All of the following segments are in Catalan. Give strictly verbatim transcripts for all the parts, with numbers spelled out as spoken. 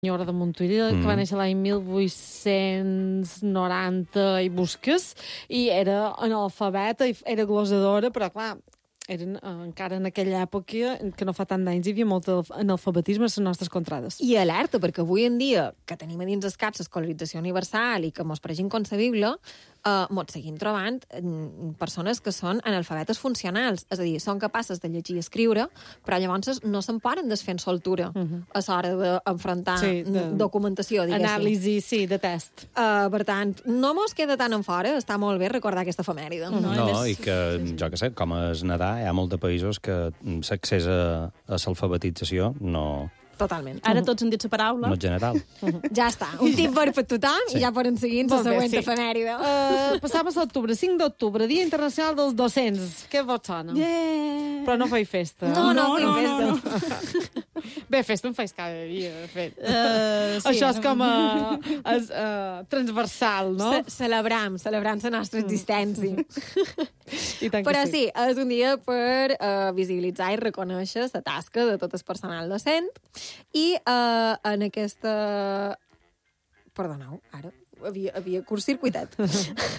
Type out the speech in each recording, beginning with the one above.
senyora de Montuïri, mm. que va néixer l'any mil vuit-cents noranta i busques, i era analfabeta, i era glosadora, però clar, eren, eh, encara en aquella època, que no fa tant d'anys, hi havia molt analfabetisme a les nostres contrades. I alerta, perquè avui en dia, que tenim a dins el cap l'escolarització universal i que mos pareix inconcebible, Uh, mos seguim trobant mm, persones que són analfabetes funcionals, és a dir, són capaces de llegir i escriure, però llavors no se'n poden desfer en soltura uh -huh. a l'hora d'enfrontar sí, de... documentació, diguéssim. Anàlisi, sí, de test. Uh, per tant, no mos queda tan en fora, està molt bé recordar aquesta efemèride. No, no i que, sí, sí. jo que sé, com és nedar, hi ha molts de països que l'accés a, a l'alfabetització no... Totalment. Ara tots han dit la paraula. No general. Ja està. Un tip per per tothom sí. i ja poden seguir la següent sí. efemèride. Uh, passam a l'octubre, cinc d'octubre, Dia Internacional dels Docents. Què vos sona? Yeah. Però no feia festa. No, no, no, no, festa. no, no. Bé, festa en feis cada dia, de fet. Uh, sí, Això és com a, a, a transversal, no? Ce celebram, celebrant la nostra existència. I tant Però sí. sí, és un dia per uh, visibilitzar i reconèixer la tasca de tot el personal docent. I uh, en aquesta... Perdoneu, ara havia, havia curtcircuitat. uh,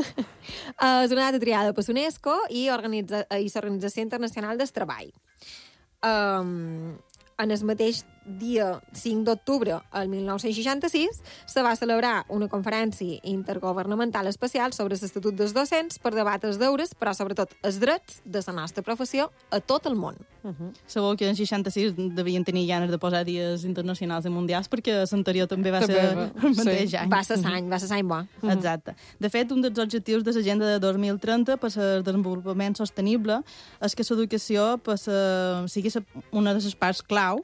és una data triada per l'UNESCO i, organitza, i l'Organització Internacional del Treball. Um, en el mateix dia cinc d'octubre del mil nou-cents seixanta-sis se va celebrar una conferència intergovernamental especial sobre l'Estatut dels Docents per debatre els deures, però sobretot els drets de la nostra professió a tot el món. Uh -huh. Segur que en seixanta-sis devien tenir ganes de posar dies internacionals i mundials perquè l'anterior també va també ser va. el mateix sí. any. Va ser l'any, va ser l'any bo. Exacte. De fet, un dels objectius de l'agenda de dos mil trenta per al desenvolupament sostenible és que l'educació sigui una de les parts clau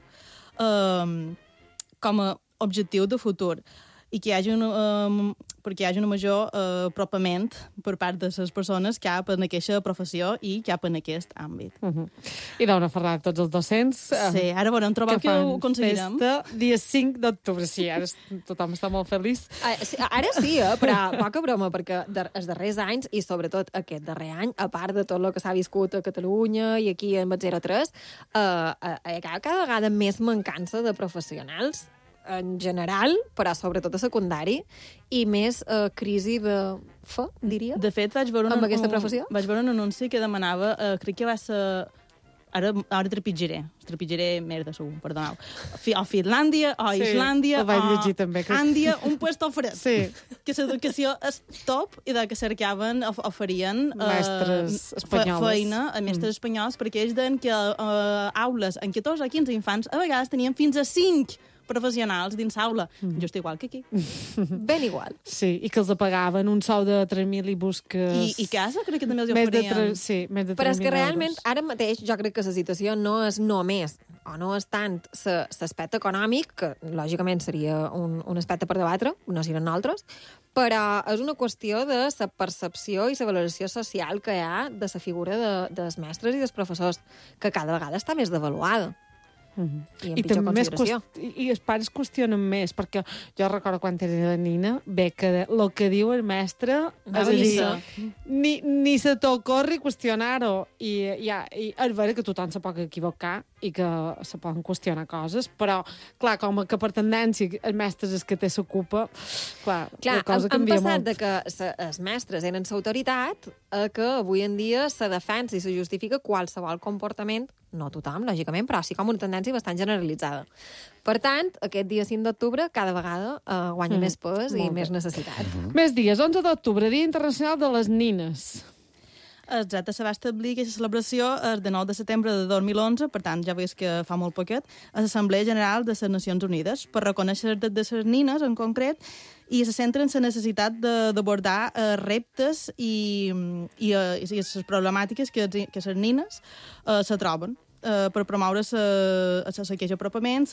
Um, com a objectiu de futur i que hi hagi un, um, perquè hi hagi un major uh, apropament per part de les persones cap en aquesta professió i cap en aquest àmbit. Uh -huh. I d'una Ferran, tots els docents... Sí, ara veurem, trobar que, que ho aconseguirem. Festa dia cinc d'octubre, sí, ara tothom està molt feliç. Uh, sí, ara sí, eh, però poca broma, perquè els darrers anys, i sobretot aquest darrer any, a part de tot el que s'ha viscut a Catalunya i aquí en el zero tres, uh, uh, hi ha cada vegada més mancança de professionals en general, però sobretot a secundari, i més uh, crisi de fe, diria. De fet, vaig veure, amb un, aquesta un, professió. vaig veure un anunci que demanava, uh, crec que va ser... Ara, ara trepitjaré, trepitjaré merda, segur, perdoneu. O Finlàndia, o sí, Islàndia, o també, que... Àndia, un puesto fred. Sí. Que l'educació és top i de que cercaven, oferien mestres uh, espanyoles. feina a mestres mm. espanyols, perquè ells deien que uh, aules en catorze o quinze infants a vegades tenien fins a cinc professionals dins aula. Mm. Just igual que aquí. Ben igual. Sí, i que els pagaven un sou de tres mil i busques... I, i casa crec que també els oferien. Tre... Sí, més de tres mil Però és que realment, euros. ara mateix, jo crec que la situació no és només, o no és tant l'aspecte econòmic, que lògicament seria un, un aspecte per debatre, no serien altres, però és una qüestió de la percepció i la valoració social que hi ha de la figura de, dels mestres i dels professors, que cada vegada està més devaluada. Uh -huh. I, I també més i, i els pares qüestionen més, perquè jo recordo quan era nina, bé, que el que diu el mestre no, és a dir, ni, ni se t'ocorri qüestionar-ho, i, ja, i és vera que tothom se pot equivocar i que se poden qüestionar coses, però clar, com que per tendència el mestre és que té s'ocupa, clar, clar, la cosa han, canvia han passat molt. de que se, els mestres eren l'autoritat a que avui en dia se defensa i se justifica qualsevol comportament, no tothom, lògicament, però sí com una tendència bastant generalitzada. Per tant, aquest dia cinc d'octubre cada vegada uh, guanya mm. més pes i més necessitat. Mm -hmm. Més dies, onze d'octubre, Dia Internacional de les Nines. Exacte, se va establir aquesta celebració el de nou de setembre de dos mil onze, per tant, ja veus que fa molt poquet, a l'Assemblea General de les Nacions Unides, per reconèixer els drets de les nines, en concret, i se centra en la necessitat d'abordar uh, reptes i, i, uh, i les problemàtiques que, que les nines uh, se troben. Uh, per promoure aquest apropament,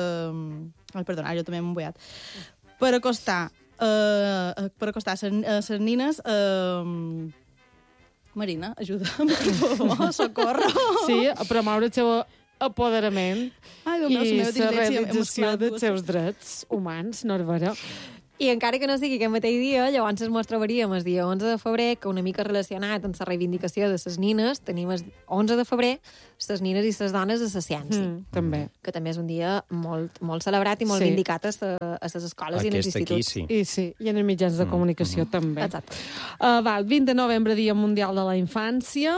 ai, perdona, jo també m'he emboiat, per acostar uh, per acostar a les nines uh, Marina, ajuda'm, per favor, socorro. Sí, a promoure el seu apoderament ai, i la realització dels seus drets humans, no és vera. I encara que no sigui aquest mateix dia, llavors ens trobaríem el dia onze de febrer, que una mica relacionat amb la reivindicació de les nines, tenim el onze de febrer les nines i les dones de la ciència. Mm, també. Que també és un dia molt, molt celebrat i molt Sí. vindicat a, sa, a les escoles i en els Aquest aquí, instituts. sí. I sí, i en els mitjans de comunicació mm, també. Exacte. Uh, val, vint de novembre, Dia Mundial de la Infància.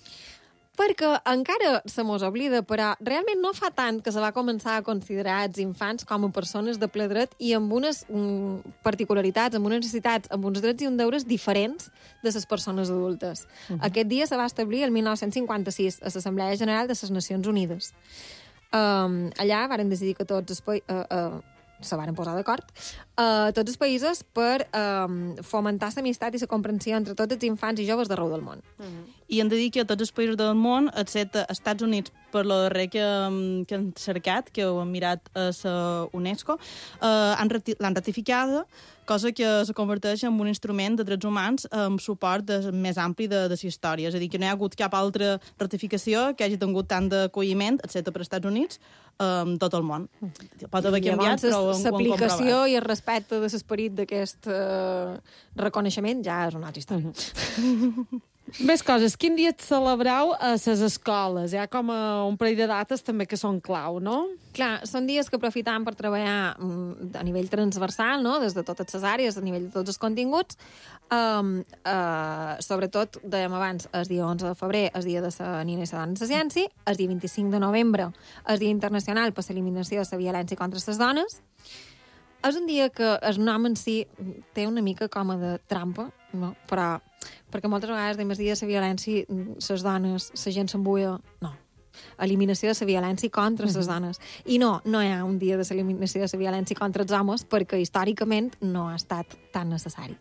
Perquè encara se mos oblida, però realment no fa tant que se va començar a considerar els infants com a persones de ple dret i amb unes mm, particularitats, amb unes necessitats, amb uns drets i uns deures diferents de les persones adultes. Uh -huh. Aquest dia se va establir el mil nou-cents cinquanta-sis a l'Assemblea General de les Nacions Unides. Um, allà varen decidir que tots els països... Uh, uh, se varen posar d'acord, uh, tots els països per um, fomentar l'amistat i la comprensió entre tots els infants i joves d'arreu del món. Uh -huh. I hem de dir que tots els països del món, excepte els Estats Units, per lo darrer que, que han cercat, que ho han mirat a la UNESCO, uh, han rati l'han ratificada, cosa que se converteix en un instrument de drets humans amb suport de, més ampli de, de la història. És a dir, que no hi ha hagut cap altra ratificació que hagi tingut tant d'acolliment, excepte per als Estats Units, en tot el món. Pot haver canviat, però ho han l'aplicació i el respecte de l'esperit d'aquest uh, reconeixement ja és una altra història. Uh-huh. Més coses. Quin dia et celebrau a les escoles? Hi ha com a un parell de dates també que són clau, no? Clar, són dies que aprofitam per treballar mm, a nivell transversal, no? Des de totes les àrees, a nivell de tots els continguts. Um, uh, sobretot, dèiem abans, el dia onze de febrer, el dia de la nina i la dona de la ciència, el dia vint-i-cinc de novembre, el dia internacional per l'eliminació de la violència contra les dones. És un dia que el nom en si té una mica com a de trampa, no? Però perquè moltes vegades dèiem el dia de la violència, les dones, la gent s'embuia... No, eliminació de la violència contra les dones. I no, no hi ha un dia de l'eliminació de la violència contra els homes perquè històricament no ha estat tan necessari.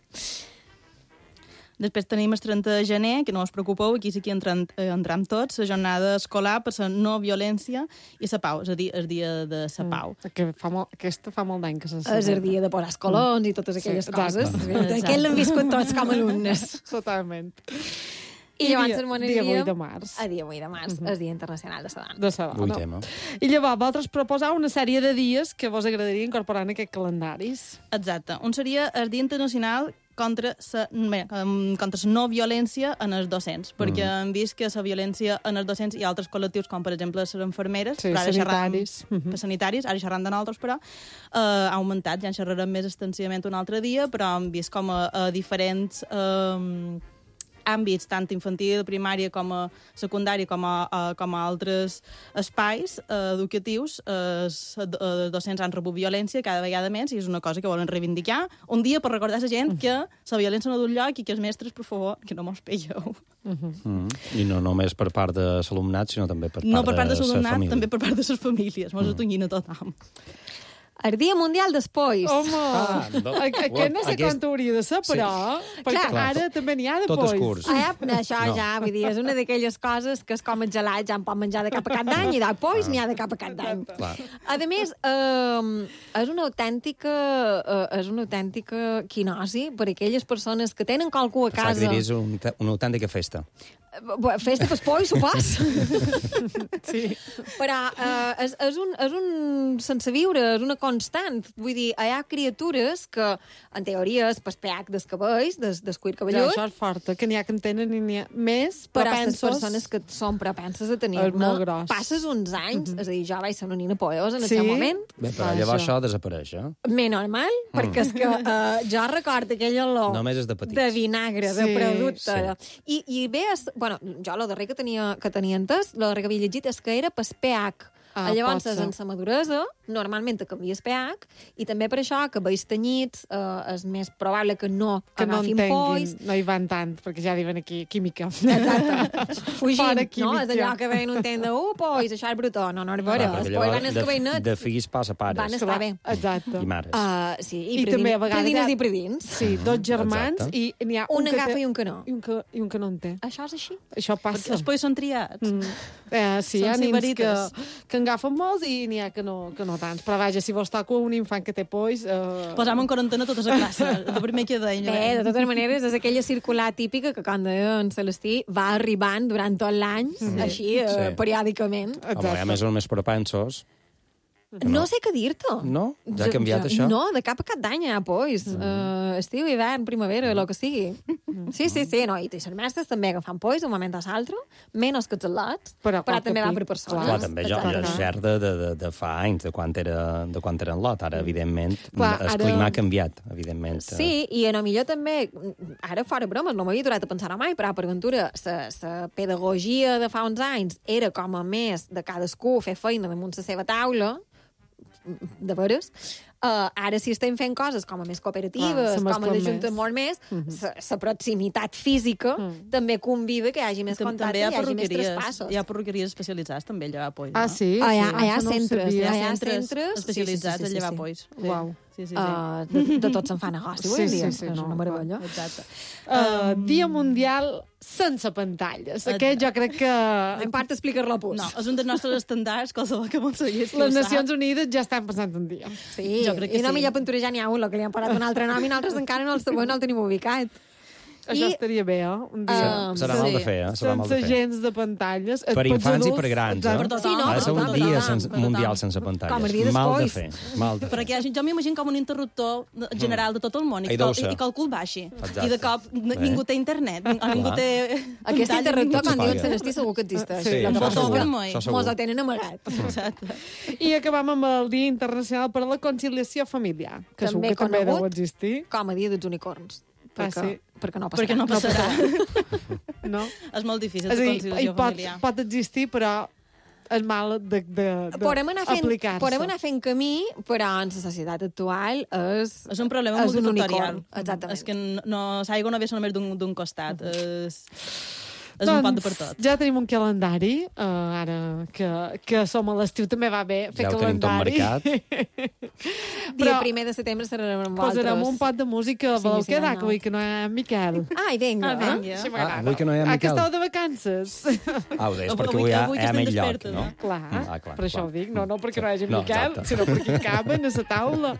Després tenim el trenta de gener, que no us preocupeu, aquí sí que entram, eh, entram tots, la jornada escolar per la no violència i la pau, és a dir, el dia de la pau. Mm, que fa molt, aquesta fa molt d'any que se És el dia de posar els colons mm. i totes aquelles sí, coses. exacte. Aquest l'hem viscut tots com a alumnes. Totalment. I, I llavors dia, dia vuit de març. A dia vuit de març, uh -huh. el Dia Internacional de la Dona. De la dona. Vuit tema. I llavors, vosaltres proposau una sèrie de dies que vos agradaria incorporar en aquest calendaris. Exacte. Un seria el Dia Internacional contra la contra la no violència en els docents, perquè mm. hem vist que la violència en els docents i altres col·lectius, com per exemple les enfermeres, sí, però ara sanitaris, xerram, mm -hmm. sanitaris, ara xerram de nosaltres, però uh, ha augmentat, ja en xerrarem més extensivament un altre dia, però hem vist com a, a diferents... Um, àmbits, tant infantil, primària com a secundària, com a, a, com a altres espais eh, educatius, eh, els docents han rebut violència cada vegada més i és una cosa que volen reivindicar. Un dia per recordar a la gent que la violència no d'un lloc i que els mestres, per favor, que no mos pegueu. Uh -huh. mm. I no només per part de l'alumnat, sinó també per part, no per part de, de l'alumnat, també per part de les famílies. Mos mm. atonyina tothom. El Dia Mundial d'Espois. Home, ah, no. Aquest no sé aquest... quan hauria de ser, però... Sí. Perquè clar, ara també n'hi ha de tot pois. Tot curs. Ah, això no. ja, vull dir, és una d'aquelles coses que és com el gelat, ja en pot menjar de cap a cap d'any, i de pois ah. n'hi ha de cap a cap d'any. A més, eh, és una autèntica eh, és una autèntica quinosi per aquelles persones que tenen qualcú a casa... Pensava que diries un, una autèntica festa. Festa pels pois, supos. Sí. Però eh, és, és, un, és un sense viure, és una constant. Vull dir, hi ha criatures que, en teoria, és pel pH dels cabells, des, des cuir cabellut... Ja, això és forta, que n'hi ha que en tenen i n'hi ha més però propensos... les persones que són propenses a tenir-ne, passes uns anys, uh -huh. és a dir, jo vaig ser una nina poiosa en el sí? seu moment. Bé, però llavors això, això desapareix, eh? Més normal, mm. perquè és que uh, jo recordo aquella olor només és de petits. De vinagre, de sí, producte. Sí. I, I bé, es, bueno, jo el darrer que tenia, que tenia entès, el darrer que havia llegit, és que era pel pH. Ah, llavors, en la maduresa, normalment canvies pH, i també per això que veus tenyits eh, és més probable que no que agafin no pois. No hi van tant, perquè ja diuen aquí química. Exacte. Fugint, química. no? És allò que veien un temps de, uh, pois, això és brutó. No, no, és vera. Els pois van estar ben nets. De fills passa pares. Van estar bé. Exacte. I mares. Uh, sí, i, I predin, també a vegades predines ha... i predins. Sí, dos germans, exacte. i n'hi ha un, un un que agafa té... i un que no. I un que, i un que no en té. Això és així? Això passa. Perquè els pois són triats. Mm. Eh, sí, hi ha Són nins que, sibarites. que en agafen molts i n'hi ha que no, que no tants. Però vaja, si vos toca un infant que té pois... Eh... Posam en quarantena tota la classe, de primer que deia. Bé, de totes maneres, és aquella circular típica que, com deia en Celestí, va arribant durant tot l'any, sí. així, eh, Sí. periòdicament. Home, a més, els més propensos... No sé què dir-te. No? Ja ha canviat, això? No, de cap a cap d'any, ja, pues. Mm. Uh, estiu, hivern, primavera, el que sigui. Sí, sí, sí, no, i les mestres també agafant pois un moment a l'altre, menys que els al·lots, però, però també va pic, per persones. Clar, també jo, jo és cert de, de, de, de fa anys, de quan era, de quan era en lot. Ara, evidentment, clar, el ara... clima ha canviat, evidentment. Sí, i a lo millor també, ara fora bromes, no m'havia aturat a pensar mai, però per aventura, la pedagogia de fa uns anys era com a més de cadascú fer feina damunt la seva taula, de veres, uh, ara si estem fent coses com a més cooperatives, Clar, com a d'ajuntar molt més, la uh-huh. proximitat física uh-huh. també convida que hi hagi més contacte i hi hagi més traspassos. Hi ha perruqueries especialitzades també a llevar pois. Ah, no? sí? Ah, hi ha, sí. hi ha centres, Hi ha hi ha centres, centres especialitzats sí, sí, sí, sí, a llevar sí. pois. Sí. Uau. Sí, sí, sí. Uh, de, de tot se'n fa negoci, avui Sí, en dia. sí, sí, és no, una meravella. Exacte. Uh, Dia Mundial sense pantalles. Aquest jo crec que... En part, explicar-lo a No, és un dels nostres estàndards, qualsevol que m'enseguís. Les Nacions Unides ja estan passant un dia. Sí, Jo crec que i no sí. millor pintura ja n'hi ha un, que li han parat un altre nom i nosaltres encara no el següent no el tenim ubicat. Això I, estaria bé, eh? Un dia. Uh, Serà sí. mal de fer, eh? Serà mal de sense fer. gens de pantalles. Per Pels infants i adults, per grans, eh? exacte. Sí, no, ha de ser per un tothom, dia per sense, tothom. mundial sense pantalles. Com el dia mal de després. fer, mal de fer. Perquè jo m'imagino com un interruptor general de tot el món i, Ai, que, deu i, ser. i que el cul baixi. Exacte. I de cop n- Eh? ningú té internet, nin- ningú té... Aquest pantalla, interruptor, ningú- quan diuen s'apaga. Celestí, segur que existeix. Sí, La això cosa segur. és que Moi. Això segur. mos el tenen amagat. Exacte. I acabam amb el Dia Internacional per a la Conciliació Familiar, que També segur que també deu conegut existir. Com a dia dels unicorns. Perquè, sí. perquè no passarà. Perquè no passarà. No? És molt difícil És de a dir, conciliació hi pot, familiar. pot existir, però és mal de, de, de Podem anar fent, aplicar-se. podem anar fent camí, però en la societat actual és... És un problema és un multifactorial. unicorn, exactament. És que no, l'aigua no ve només d'un d'un costat. És, és un pot de per tot. ja tenim un calendari, uh, ara que, que som a l'estiu també va bé fer Ja ho tenim tot calendari. Dia primer de setembre serem amb Posarem un pot de música, Sí, voleu sí, quedar, no. que avui que no hi ha en Miquel. Ai, vinga. Ah, vinga. Sí, Ah, avui que no hi ha Ah, que Miquel. estàu de vacances. Ah, ho deies, Avui- perquè avui hi ha, avui que hi ha estem més lloc, despertes, no? no? Clar, Ah, clar, per això clar. ho dic, no, no perquè no hi hagi No, Miquel, exacte. sinó perquè caben a la taula.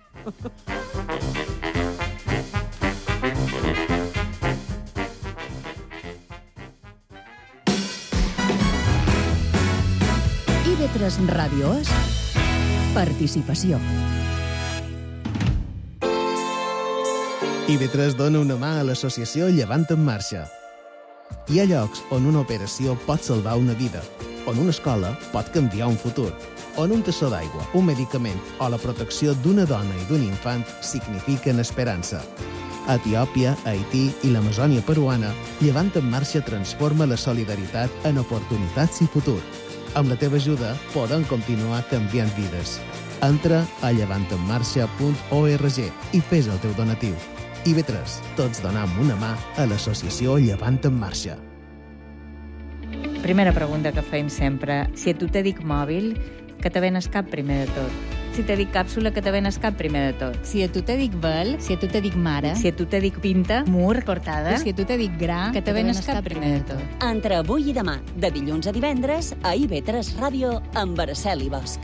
I V tres Ràdio és participació. I V tres dona una mà a l'associació Llevant en Marxa. Hi ha llocs on una operació pot salvar una vida, on una escola pot canviar un futur, on un tassó d'aigua, un medicament o la protecció d'una dona i d'un infant signifiquen esperança. A Etiòpia, Haití i l'Amazònia peruana, Llevant en Marxa transforma la solidaritat en oportunitats i futur. Amb la teva ajuda podem continuar canviant vides. Entra a llevant en marxa punt org i fes el teu donatiu. I V tres, tots donam una mà a l'associació Llevant en Marxa. Primera pregunta que feim sempre. Si a tu te dic mòbil, que te ven el cap primer de tot. Si te dic càpsula, que te ven el cap primer de tot. Si a tu te dic vel, si a tu te dic mare, Si a tu te dic pinta, mur, portada, si a tu te dic gra, que te ven el cap primer de tot. Entre avui i demà, de dilluns a divendres, a I V tres Ràdio, amb Araceli Bosch.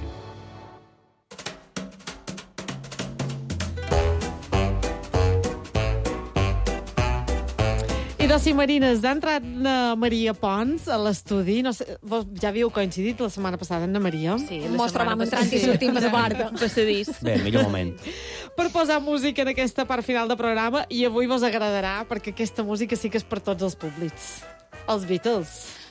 I de Cimarines ha entrat la Maria Pons a l'estudi. No sé, vos ja havíeu coincidit la setmana passada, Anna Maria? Sí, Mos trobam entrant i sortim per la porta. Passadís. Bé, millor moment. Per posar música en aquesta part final de programa, i avui vos agradarà, perquè aquesta música sí que és per tots els públics. Els Beatles.